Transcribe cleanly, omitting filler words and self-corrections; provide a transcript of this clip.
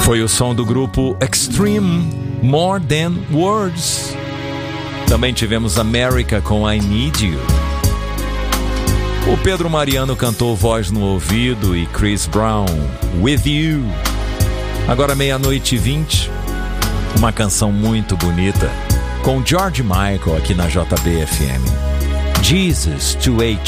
Foi o som do grupo Extreme, More Than Words. Também tivemos America com I Need You. O Pedro Mariano cantou Voz no Ouvido e Chris Brown, With You. Agora 00:20, uma canção muito bonita com George Michael aqui na JBFM. Jesus to H.